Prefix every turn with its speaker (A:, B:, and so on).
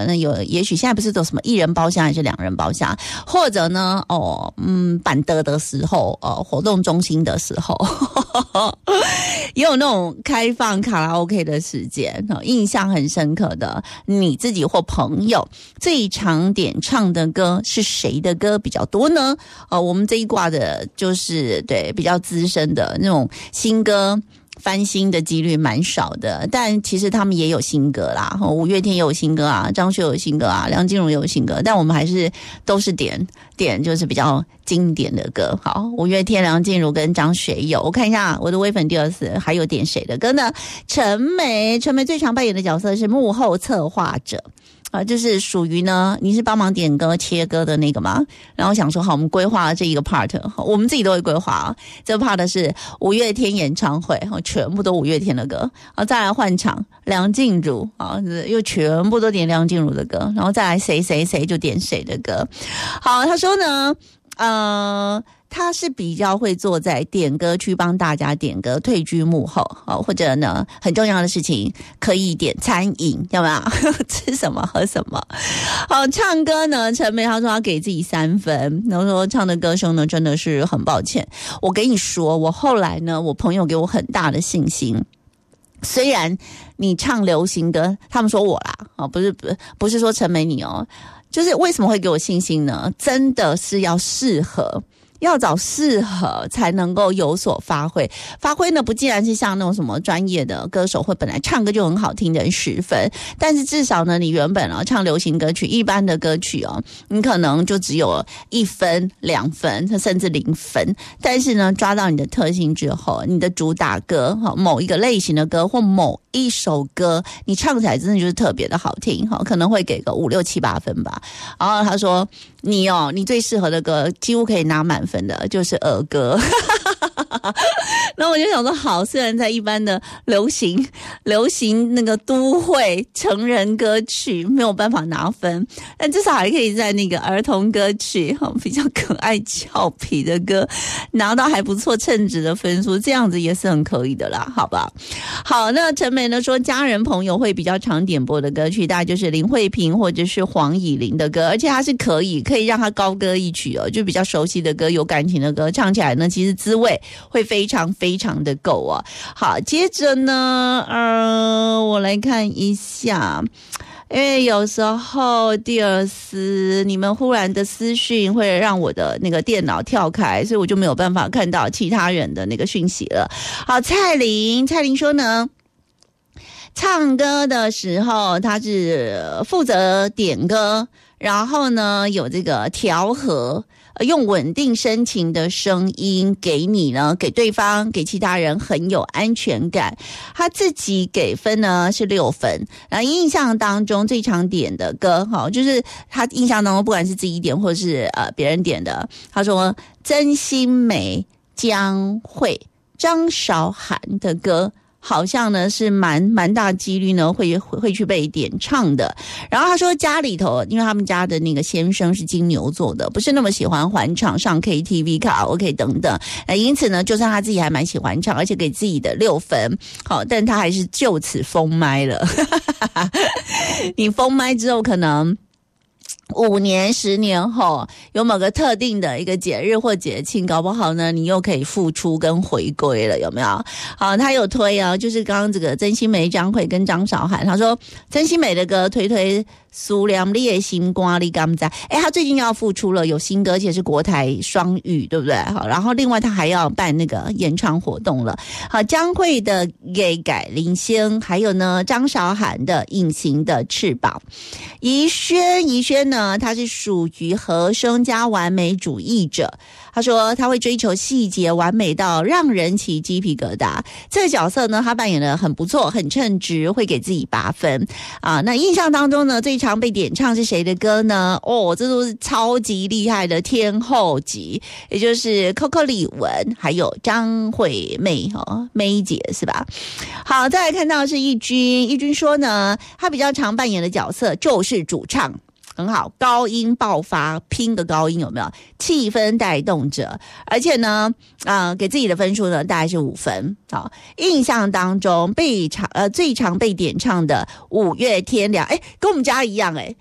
A: 也许现在不是都什么1人包厢还是2人包厢，或者呢板德的时候活动中心的时候也有那种开放卡拉 OK 的时间，印象很深刻的，你自己或朋友最常点唱的歌是谁的歌比较多呢？我们这一挂的就是对比较资深的那种新歌翻新的几率蛮少的，但其实他们也有新歌啦，五月天也有新歌啊，张学友有新歌啊，梁静茹也有新歌，但我们还是都是点就是比较经典的歌。好，五月天、梁静茹跟张学友，我看一下我的微粉第24还有点谁的歌呢？陈梅最常扮演的角色是幕后策划者。就是属于呢，你是帮忙点歌切歌的那个吗？然后想说好，我们规划这一个 part， 我们自己都会规划这个 part 是五月天演唱会，全部都五月天的歌，再来换场梁静茹又全部都点梁静茹的歌，然后再来谁就点谁的歌。好，他说呢他是比较会坐在点歌区帮大家点歌，退居幕后，或者呢很重要的事情可以点餐饮，有没有？吃什么喝什么？好，唱歌呢，陈梅她说要给自己3分，然后说唱的歌声呢真的是很抱歉。我跟你说，我后来呢，我朋友给我很大的信心。虽然你唱流行歌，他们说我啦，不是说陈梅你就是为什么会给我信心呢？真的是要适合。要找适合才能够有所发挥呢，不尽然是像那种什么专业的歌手会本来唱歌就很好听的人10分，但是至少呢，你原本唱流行歌曲一般的歌曲你可能就只有1分2分甚至0分，但是呢抓到你的特性之后，你的主打歌某一个类型的歌或某一首歌你唱起来真的就是特别的好听，可能会给个5、6、7、8分吧。然后他说你最适合的歌几乎可以拿满分的就是儿歌然后我就想说好，虽然在一般的流行那个都会成人歌曲没有办法拿分，但至少还可以在那个儿童歌曲比较可爱俏皮的歌拿到还不错称职的分数，这样子也是很可以的啦，好吧。好，那陈梅呢说家人朋友会比较常点播的歌曲大概就是林慧萍或者是黄以玲的歌，而且他是可以让他高歌一曲就比较熟悉的歌，有感情的歌，唱起来呢其实滋味会非常非常的够好，接着呢我来看一下，因为有时候第24你们忽然的私讯会让我的那个电脑跳开，所以我就没有办法看到其他人的那个讯息了。好，蔡琳说呢，唱歌的时候他是负责点歌，然后呢有这个调和，用稳定深情的声音给你呢，给对方给其他人很有安全感。他自己给分呢是6分，然后印象当中最常点的歌就是他印象当中不管是自己点或是别人点的，他说曾心美、江蕙、张韶涵的歌好像呢是蛮大几率呢会去被点唱的。然后他说家里头，因为他们家的那个先生是金牛座的，不是那么喜欢欢唱，上 KTV 卡拉 OK 等等，因此呢就算他自己还蛮喜欢唱，而且给自己的6分，好，但他还是就此封麦了你封麦之后可能5年10年后有某个特定的一个节日或节庆，搞不好呢你又可以复出跟回归了，有没有？好，他有推就是刚刚这个曾心梅、江蕙跟张韶涵，他说曾心梅的歌推苏良烈心瓜你敢在，他最近要复出了，有新歌，而且是国台双语，对不对？好，然后另外他还要办那个演唱活动了。好，江蕙的给改零星，还有呢张韶涵的隐形的翅膀。宜轩呢，他是属于和声加完美主义者，他说他会追求细节完美到让人起鸡皮疙瘩，这个角色呢他扮演得很不错，很称职，会给自己8分那印象当中呢最常被点唱是谁的歌呢？这都是超级厉害的天后级，也就是 Coco 李玟还有张惠妹妹姐是吧？好，再来看到是义军说呢他比较常扮演的角色就是主唱， 很好，高音爆发，拼个高音有没有？气氛带动者，而且呢，给自己的分数呢大概是5分。好，印象当中最常被点唱的五月天跟我们家一样